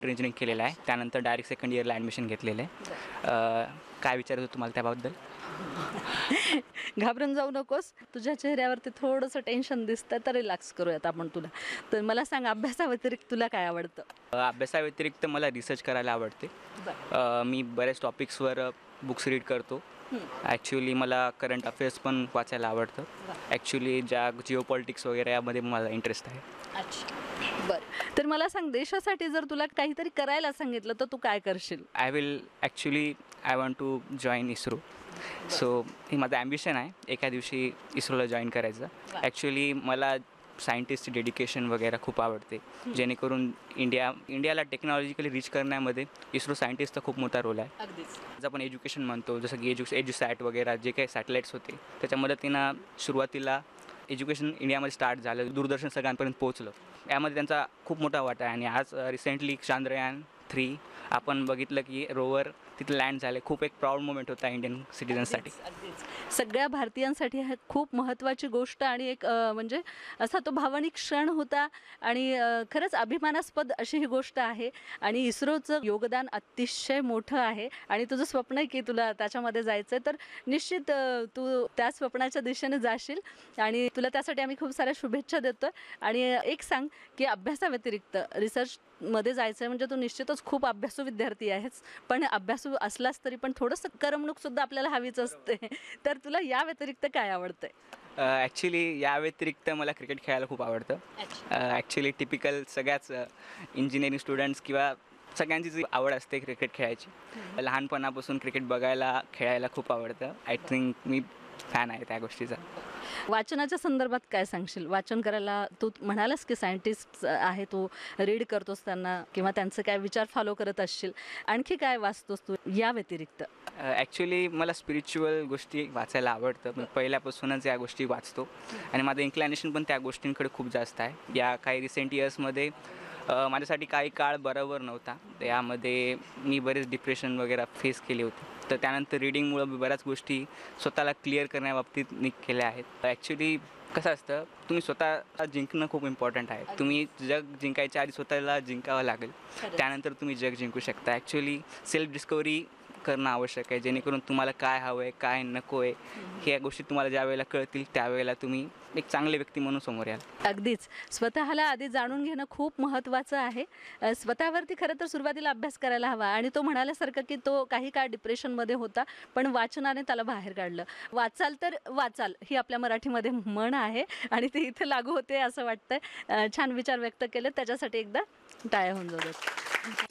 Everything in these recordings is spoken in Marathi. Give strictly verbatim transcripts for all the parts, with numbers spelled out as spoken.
इंजिनिअरिंग केलेलं आहे, त्यानंतर डायरेक्ट सेकंड इयरला ॲडमिशन घेतलेलं आहे. काय विचारायचं तुम्हाला त्याबद्दल? घाबरून जाऊ नकोस. तुझ्या चेहऱ्यावरती थोडंसं टेन्शन दिसतं, तर रिलॅक्स करूयात आपण तुला. तर मला सांग, अभ्यासाव्यतिरिक्त तुला काय आवडतं? अ, अभ्यासाव्यतिरिक्त मला रिसर्च करायला आवडते. अ, मी बऱ्याच टॉपिक्सवर बुक्स रीड करतो. ॲक्च्युली मला करंट अफेअर्स पण वाचायला आवडतं. ॲक्च्युली ज्या जिओ पॉलिटिक्स वगैरे यामध्ये मला इंटरेस्ट आहे. अच्छा, बरं. तर मला सांग, देशासाठी जर तुला काहीतरी करायला सांगितलं तर तू काय करशील? I will actually I want to join ISRO. So हे माझं ॲम्बिशन आहे, एका दिवशी इस्रोला जॉईन करायचं. ॲक्च्युली मला सायंटिस्टची डेडिकेशन वगैरे खूप आवडते, जेणेकरून इंडिया इंडियाला टेक्नॉलॉजिकली रीच करण्यामध्ये इस्रो सायंटिस्टचा खूप मोठा रोल आहे. अगदीच. आज आपण एज्युकेशन म्हणतो, जसं की एज्यु एज्युसॅट वगैरे जे काही सॅटेलाईट्स होते, त्याच्या मदतीनं सुरुवातीला एज्युकेशन इंडियामध्ये स्टार्ट झालं, दूरदर्शन सगळ्यांपर्यंत पोहोचलं. यामध्ये त्यांचा खूप मोठा वाटा आहे. आणि आज रिसेंटली चांद्रयान थ्री आपण बघितलं की रोवर तिथे लँड झाले. खूप एक प्राऊड मोमेंट होता इंडियन सिटिझन्ससाठी. सगळ्या भारतीयांसाठी हा खूप महत्त्वाची गोष्ट आणि एक अ, म्हणजे असा तो भावनिक क्षण होता आणि अ, खरंच अभिमानास्पद अशी ही गोष्ट आहे. आणि इस्रोचं योगदान अतिशय मोठं आहे आणि तुझं स्वप्न आहे की तुला त्याच्यामध्ये जायचं आहे, तर निश्चित अ, तू त्या स्वप्नाच्या दिशेने जाशील आणि तुला त्यासाठी आम्ही खूप साऱ्या शुभेच्छा देतो. आणि एक सांग की अभ्यासाव्यतिरिक्त रिसर्चमध्ये जायचं आहे म्हणजे तू निश्चितच खूप अभ्यासू विद्यार्थी आहेस, पण अभ्यासू असलास तरी पण थोडंसं करमणूकसुद्धा आपल्याला हवीच असते. तर तुला या व्यतिरिक्त काय आवडतंय? ॲक्च्युली या व्यतिरिक्त मला क्रिकेट खेळायला खूप आवडतं. ॲक्च्युली टिपिकल सगळ्याच इंजिनिअरिंग स्टुडंट्स किंवा सगळ्यांची जी आवड असते क्रिकेट खेळायची, लहानपणापासून क्रिकेट बघायला खेळायला खूप आवडतं. आय थिंक मी फॅन आहे त्या गोष्टीचा. वाचनाच्या संदर्भात काय सांगशील? वाचन करायला तू म्हणालास की सायंटिस्ट आहे, तू रीड करतोस त्यांना किंवा त्यांचे काय विचार फॉलो करत असशील. आणखी काय वाचतोस तू या व्यतिरिक्त? ॲक्च्युली मला स्पिरिच्युअल गोष्टी वाचायला आवडतं. मी पहिल्यापासूनच या गोष्टी वाचतो आणि माझं इन्क्लायनेशन पण त्या गोष्टींकडे खूप जास्त आहे. या काही रिसेंट इयर्समध्ये माझ्यासाठी काही काळ बरोबर नव्हता. यामध्ये मी बरेच डिप्रेशन वगैरे फेस केले होते. तर त्यानंतर रीडिंगमुळं मी बऱ्याच गोष्टी स्वतःला क्लिअर करण्याबाबतीत मी केल्या आहेत. ॲक्च्युली कसं असतं, तुम्ही स्वतः जिंकणं खूप इम्पॉर्टंट आहे. तुम्ही जग जिंकायच्या आधी स्वतःला जिंकावं लागेल, त्यानंतर तुम्ही जग जिंकू शकता. ॲक्च्युली सेल्फ डिस्कवरी करणं आवश्यक आहे, जेणेकरून तुम्हाला काय हवं आहे, काय नको आहे, ह्या गोष्टी तुम्हाला ज्या वेळेला कळतील त्यावेळेला तुम्ही एक चांगले व्यक्ती म्हणून समोर याल. अगदीच. स्वतःला आधी जाणून घेणं खूप महत्त्वाचं आहे. अ, स्वतःवरती खरं तर सुरुवातीला अभ्यास करायला हवा. आणि तो म्हणाल्यासारखं की तो काही काळ डिप्रेशनमध्ये होता, पण वाचनाने त्याला बाहेर काढलं. वाचाल तर वाचाल ही आपल्या मराठीमध्ये म्हण आहे आणि ते इथे लागू होते असं वाटतंय. अ, छान विचार व्यक्त केले, त्याच्यासाठी एकदा टाळ्या होऊन जाऊ देत.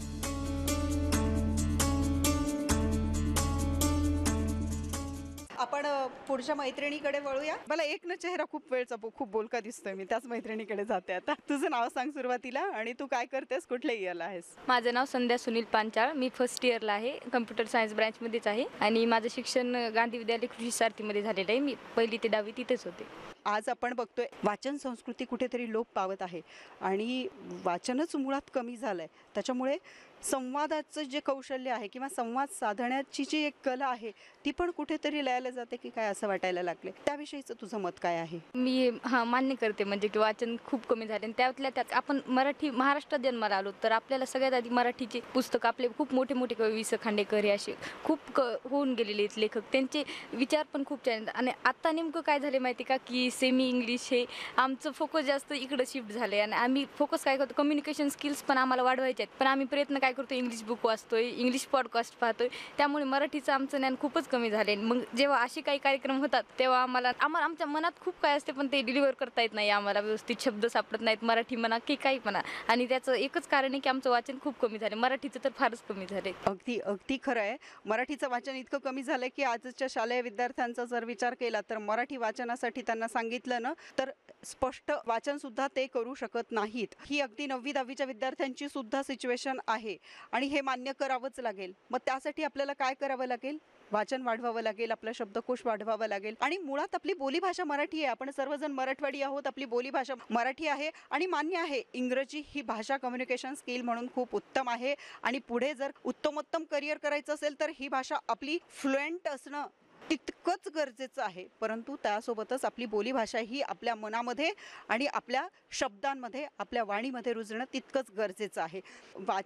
आपण अ, पुढच्या मैत्रिणीकडे वळूया. मला एक ना चेहरा खूप वेळचा बो- खूप बोलका दिसतोय, मी त्याच मैत्रिणीकडे जाते आता. तुझं नाव सांग सुरुवातीला आणि तू काय करतेस, कुठल्या इयरला आहेस? माझं नाव संध्या सुनील पांचाळ. मी फर्स्ट इयरला आहे, कम्प्युटर सायन्स ब्रँचमध्येच आहे आणि माझं शिक्षण गांधी विद्यालय कृषी सारथीमध्ये झालेलं आहे. मी पहिली ते दहावी तिथेच होते. आज आपण बघतोय वाचन संस्कृती कुठेतरी लोप पावत आहे आणि वाचनच मुळात कमी झालं आहे. त्याच्यामुळे संवादाचं जे कौशल्य आहे किंवा संवाद साधण्याची जी एक कला आहे ती पण कुठेतरी लयाला जाते की काय, असं वाटायला लागले. त्याविषयीचं तुझं मत काय आहे? मी हां मान्य करते, म्हणजे की वाचन खूप कमी झाले आणि त्यातल्या त्यात आपण मराठी महाराष्ट्रात जन्माला आलो तर आपल्याला सगळ्यात आधी मराठीचे पुस्तक, आपले खूप मोठे मोठे कवी वि स खांडेकर हे असे खूप क होऊन गेलेले आहेत लेखक, त्यांचे विचार पण खूप छान आहेत. आणि आत्ता नेमकं काय झाले माहिती का, की सेमी इंग्लिश हे आमचं फोकस जास्त इकडं शिफ्ट झालं आहे आणि आम्ही फोकस काय करतो, कम्युनिकेशन स्किल्स पण आम्हाला वाढवायचे आहेत, पण आम्ही प्रयत्न काय करतो, इंग्लिश बुक वाचतोय, इंग्लिश पॉडकास्ट पाहतोय, त्यामुळे मराठीचं आमचं ज्ञान खूपच कमी झाले. मग जेव्हा असे काही कार्यक्रम होतात तेव्हा आम्हाला आम्हाला आमच्या मनात खूप काय असते, पण ते डिलिव्हर करता येत नाही आम्हाला, व्यवस्थित शब्द सापडत नाहीत, मराठी म्हणा की काही म्हणा. आणि त्याचं एकच कारण आहे की आमचं वाचन खूप कमी झाले, मराठीचं तर फारच कमी झाले. अगदी अगदी खरं आहे. मराठीचं वाचन इतकं कमी झालं की आजच्या शालेय विद्यार्थ्यांचा जर विचार केला तर मराठी वाचनासाठी त्यांना सांगितलं ना तर स्पष्ट वाचन सुद्धा ते करू शकत नाहीत. ही अगदी नववी दहावीच्या विद्यार्थ्यांची सुद्धा सिच्युएशन आहे आणि हे मान्य करावंच लागेल. मग त्यासाठी आपल्याला काय करावं लागेल? वाचन वाढवावं लागेल, आपला शब्दकोश वाढवावं लागेल आणि मुळात आपली बोलीभाषा मराठी आहे. आपण सर्वजण मराठवाडी आहोत, आपली बोलीभाषा मराठी आहे आणि मान्य आहे इंग्रजी ही भाषा कम्युनिकेशन स्किल म्हणून खूप उत्तम आहे आणि पुढे जर उत्तमोत्तम करिअर करायचं असेल तर ही भाषा आपली फ्लुएंट असणं तितकंच गरजेचं आहे, परंतु त्यासोबतच आपली बोलीभाषा ही आपल्या मनामध्ये आणि आपल्या शब्दांमध्ये, आपल्या वाणीमध्ये रुजणं तितकंच गरजेचं आहे. वा